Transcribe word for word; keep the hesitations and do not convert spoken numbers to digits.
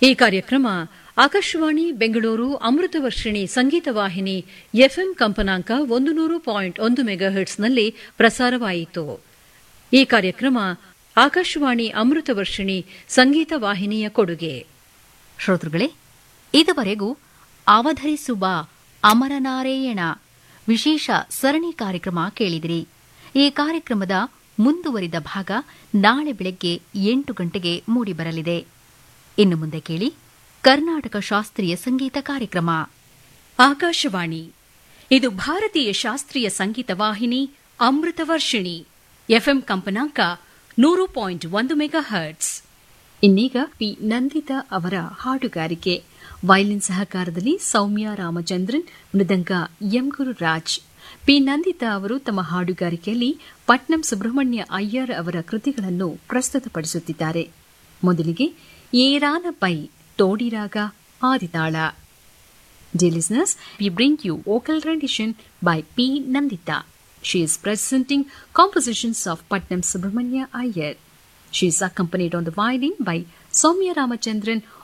ಈ ಕಾರ್ಯಕ್ರಮ ಆಕಾಶವಾಣಿ ಬೆಂಗಳೂರು ಅಮೃತವರ್ಷಿಣಿ ಸಂಗೀತ ವಾಹಿನಿ ಎಫ್ಎಂ ಕಂಪನಾಂಕ ಒಂದು ನೂರು ಪಾಯಿಂಟ್ ಒಂದು ಮೆಗಾಹರ್ಟ್ಸ್ನಲ್ಲಿ ಪ್ರಸಾರವಾಯಿತು. ಈ ಕಾರ್ಯಕ್ರಮ ಆಕಾಶವಾಣಿ ಅಮೃತವರ್ಷಿಣಿ ಸಂಗೀತ ವಾಹಿನಿಯ ಕೊಡುಗೆ. ಶ್ರೋತೃಗಳೇ, ಇದುವರೆಗೂ ಅವಧರಿಸುವ ಅಮರನಾರಾಯಣ ವಿಶೇಷ ಸರಣಿ ಕಾರ್ಯಕ್ರಮ ಕೇಳಿದಿರಿ. ಈ ಕಾರ್ಯಕ್ರಮದ ಮುಂದುವರಿದ ಭಾಗ ನಾಳೆ ಬೆಳಗ್ಗೆ ಎಂಟು ಗಂಟೆಗೆ ಮೂಡಿಬರಲಿದೆ. ಇನ್ನು ಮುಂದೆ ಕೇಳಿ ಕರ್ನಾಟಕ ಶಾಸ್ತ್ರೀಯ ಸಂಗೀತ ಕಾರ್ಯಕ್ರಮ. ಆಕಾಶವಾಣಿ, ಇದು ಭಾರತೀಯ ಶಾಸ್ತ್ರೀಯ ಸಂಗೀತ ವಾಹಿನಿ ಅಮೃತವರ್ಷಿಣಿ ಎಫ್ಎಂ ಕಂಪನಾಂಕ ನೂರು ಪಾಯಿಂಟ್ ಒಂದು ಮೆಗಾ ಹರ್ಟ್ಸ್. ಇನ್ನೀಗ ಪಿ ನಂದಿತಾ ಅವರ ಹಾಡುಗಾರಿಕೆ. ವಯಲಿನ್ ಸಹಕಾರದಲ್ಲಿ ಸೌಮ್ಯ ರಾಮಚಂದ್ರನ್, ಮೃದಂಗ ಎಂ ಗುರುರಾಜ್. ಪಿ ನಂದಿತಾ ಅವರು ತಮ್ಮ ಹಾಡುಗಾರಿಕೆಯಲ್ಲಿ ಪಟ್ನಂ ಸುಬ್ರಹ್ಮಣ್ಯ ಅಯ್ಯರ್ ಅವರ ಕೃತಿಗಳನ್ನು ಪ್ರಸ್ತುತಪಡಿಸುತ್ತಿದ್ದಾರೆ. ಮೊದಲಿಗೆ ಏರಾನ pi ತೋಡಿರಾಗ ಆದಿತಾಳ. Dear listeners, we bring you vocal rendition by P. Nandita. She is presenting compositions of Patnam Subramanya Iyer. She is accompanied on the violin by Soumya Ramachandran,